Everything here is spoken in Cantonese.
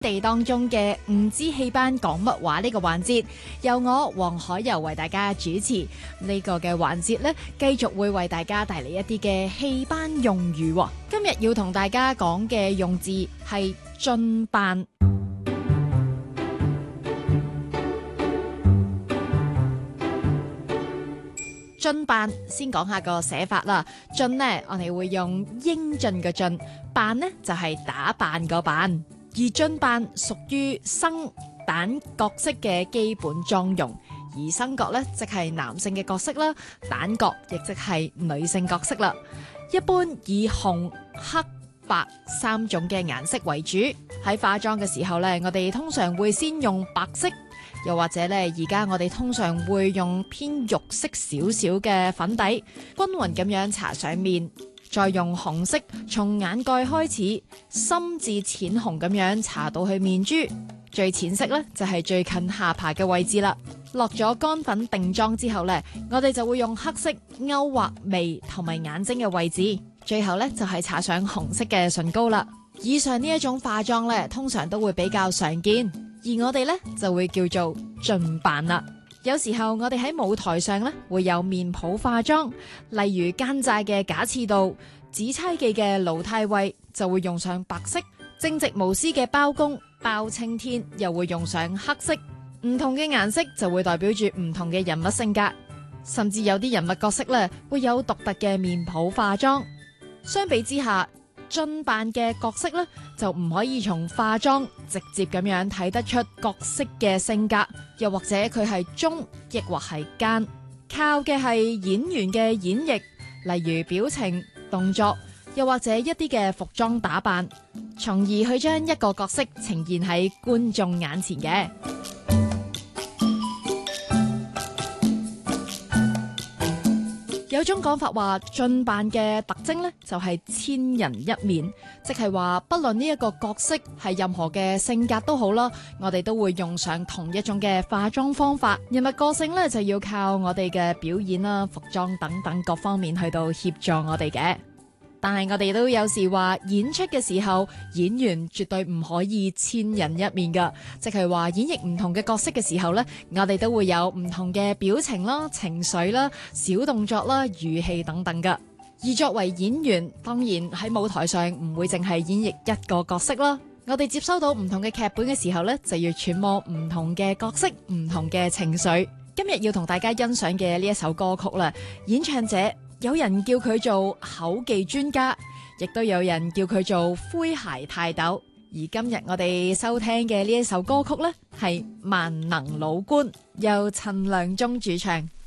地當中嘅唔知戲班講乜話呢個環節，由我黃海柔為大家主持。呢個嘅環節呢，繼續會為大家帶嚟一啲嘅戲班用語。今日要同大家講嘅用字係進扮。進扮先講下個寫法啦。進呢，我哋會用英俊嘅進；扮呢，就係打扮個扮。而進扮屬於生旦角色嘅基本妝容，而生角咧即係男性嘅角色啦，旦角亦即係女性角色啦。一般以紅、黑、白三種嘅顏色為主。喺化妝嘅時候咧，我哋通常會先用白色，又或者咧而家我哋通常會用偏肉色少少嘅粉底，均勻咁樣搽上面。再用紅色從眼蓋開始，深至淺紅咁樣搽到去面珠，最淺色呢就係最近下巴嘅位置啦。落咗乾粉定妝之後呢，我哋就會用黑色勾畫眉同埋眼睛嘅位置，最後呢就係搽上紅色嘅唇膏啦。以上呢一種化妝呢，通常都會比較常見，而我哋呢就會叫做進扮啦。有時候我哋喺舞台上咧會有面譜化妝，例如奸詐嘅賈似道、紫釵記嘅盧太尉就會用上白色，正直無私嘅包公、包青天又會用上黑色。唔同嘅顏色就會代表住唔同嘅人物性格，甚至有啲人物角色咧會有獨特嘅面譜化妝。相比之下，進扮嘅角色咧就唔可以從化妝直接咁樣睇得出角色嘅性格，又或者佢係忠亦或係奸，靠嘅係演員嘅演繹，例如表情、動作，又或者一啲嘅服裝打扮，從而去將一個角色呈現喺觀眾眼前嘅。有種講法話，進扮嘅特徵呢，就係千人一面，即係話不論呢一個角色係任何嘅性格都好啦，我哋都會用上同一種嘅化妝方法。人物個性呢，就要靠我哋嘅表演啦、服裝等等各方面去到協助我哋嘅。但係我哋都有時話演出嘅時候，演員絕對唔可以千人一面噶，即係話演繹唔同嘅角色嘅時候呢，我哋都會有唔同嘅表情啦、情緒啦、小動作啦、語氣等等噶。而作為演員，當然喺舞台上唔會淨係演繹一個角色啦。我哋接收到唔同嘅劇本嘅時候呢，就要揣摩唔同嘅角色、唔同嘅情緒。今日要同大家欣賞嘅呢一首歌曲啦，演唱者，有人叫佢做口技專家，亦都有人叫佢做詼諧泰斗。而今日我哋收聽嘅呢一首歌曲呢，係萬能老官，由陳良忠主唱。